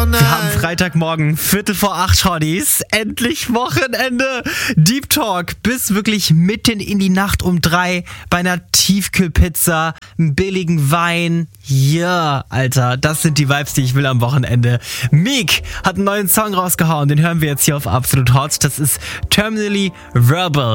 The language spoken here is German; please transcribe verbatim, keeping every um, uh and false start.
Wir haben Freitagmorgen, Viertel vor acht, Shorties. Endlich Wochenende. Deep Talk bis wirklich mitten in die Nacht um drei bei einer Tiefkühlpizza, einem billigen Wein. Ja, yeah, Alter, das sind die Vibes, die ich will am Wochenende. Meek hat einen neuen Song rausgehauen, den hören wir jetzt hier auf Absolut Hot. Das ist Terminally Verbal.